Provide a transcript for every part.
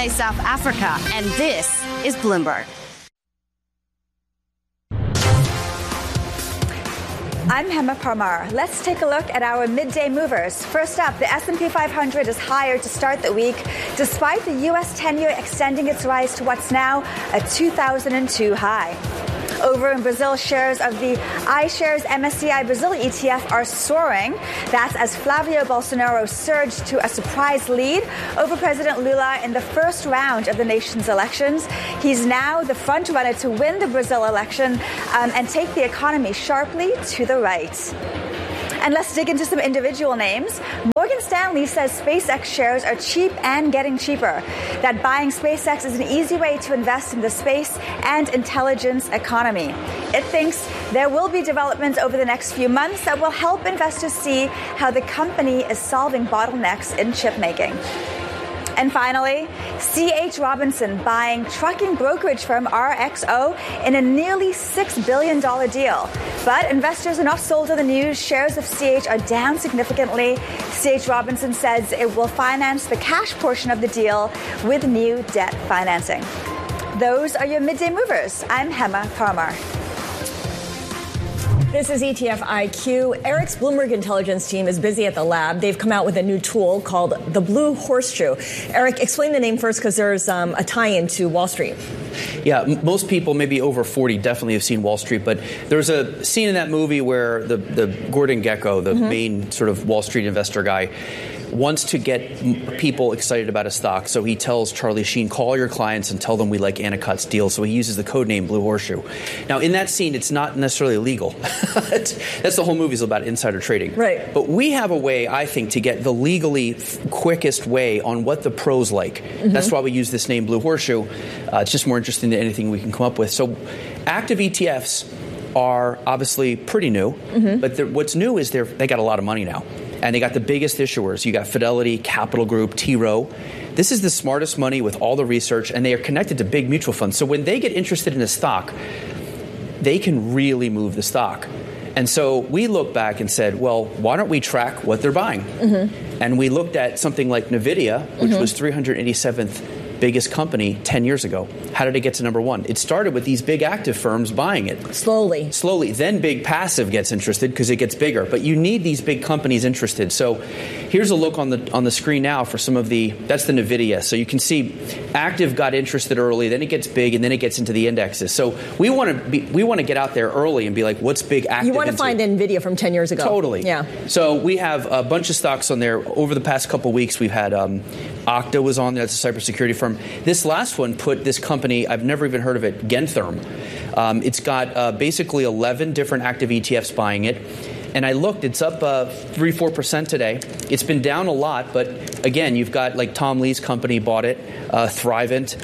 Dubai, South Africa, and this is Bloomberg. I'm Hema Parmar. Let's take a look at our midday movers. First up, the S&P 500 is higher to start the week, despite the U.S. 10-year extending its rise to what's now a 2002 high. Over in Brazil, shares of the iShares MSCI Brazil ETF are soaring. That's as Flavio Bolsonaro surged to a surprise lead over President Lula in the first round of the nation's elections. He's now the front runner to win the Brazil election and take the economy sharply to the right. And let's dig into some individual names. Morgan Stanley says SpaceX shares are cheap and getting cheaper. That buying SpaceX is an easy way to invest in the space and intelligence economy. It thinks there will be developments over the next few months that will help investors see how the company is solving bottlenecks in chip making. And finally, C.H. Robinson buying trucking brokerage firm RXO in a nearly $6 billion deal. But investors are not sold to the news. Shares of C.H. are down significantly. C.H. Robinson says it will finance the cash portion of the deal with new debt financing. Those are your midday movers. I'm Hema Parmar. This is ETF IQ. Eric's Bloomberg Intelligence team is busy at the lab. They've come out with a new tool called the Blue Horseshoe. Eric, explain the name first, because there's a tie-in to Wall Street. Yeah, most people, maybe over 40, definitely have seen Wall Street. But there's a scene in that movie where the Gordon Gekko, the main sort of Wall Street investor guy, wants to get people excited about a stock. So he tells Charlie Sheen, call your clients and tell them we like Anicott's deal. So he uses the code name Blue Horseshoe. Now, in that scene, it's not necessarily illegal. That's the whole movie is about insider trading. Right. But we have a way, I think, to get the legally quickest way on what the pros like. That's why we use this name Blue Horseshoe. It's just more interesting than anything we can come up with. So active ETFs are obviously pretty new. But what's new is they got a lot of money now. And they got the biggest issuers. You got Fidelity, Capital Group, T. Rowe. This is the smartest money with all the research, and they are connected to big mutual funds. So when they get interested in a stock, they can really move the stock. And so we looked back and said, well, why don't we track what they're buying? And we looked at something like NVIDIA, which was 387th biggest company 10 years ago. How did it get to number one? It started with these big active firms buying it. Slowly. Then big passive gets interested because it gets bigger. But you need these big companies interested. So here's a look on the screen now for some of that's the NVIDIA. So you can see active got interested early, then it gets big, and then it gets into the indexes. So we want to get out there early and be like, what's big active? You want to find NVIDIA from 10 years ago. Totally. Yeah. So we have a bunch of stocks on there. Over the past couple of weeks, we've had Okta was on there. That's a cybersecurity firm. This last one put this company, I've never even heard of it, Gentherm. It's got basically 11 different active ETFs buying it. And I looked, it's up 3-4% today. It's been down a lot, but again, you've got like Tom Lee's company bought it, Thrivent,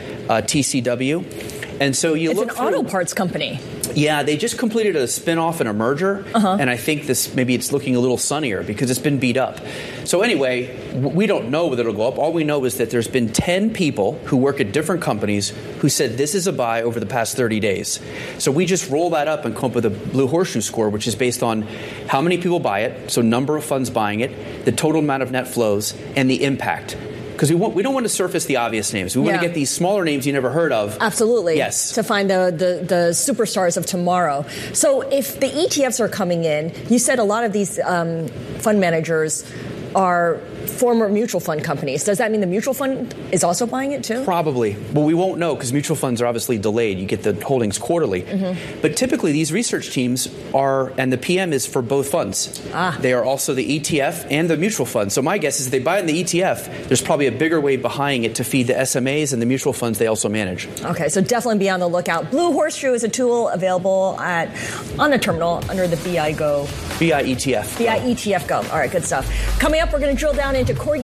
TCW. And so you look It's an auto parts company. Yeah, they just completed a spinoff and a merger, and I think maybe it's looking a little sunnier because it's been beat up. So anyway, we don't know whether it'll go up. All we know is that there's been 10 people who work at different companies who said this is a buy over the past 30 days. So we just roll that up and come up with a Blue Horseshoe score, which is based on how many people buy it, so number of funds buying it, the total amount of net flows, and the impact. Because we don't want to surface the obvious names. We want to get these smaller names you never heard of. Absolutely. Yes. To find the superstars of tomorrow. So if the ETFs are coming in, you said a lot of these fund managers are former mutual fund companies. Does that mean the mutual fund is also buying it too? Probably. But we won't know because mutual funds are obviously delayed. You get the holdings quarterly. But typically these research teams and the PM is for both funds. They are also the ETF and the mutual fund. So my guess is if they buy it in the ETF, there's probably a bigger way behind it to feed the SMAs and the mutual funds they also manage. Okay, so definitely be on the lookout. Blue Horseshoe is a tool available on the terminal under the BI Go. BI ETF. BI ETF Go. All right, good stuff. Coming up, we're going to drill down into core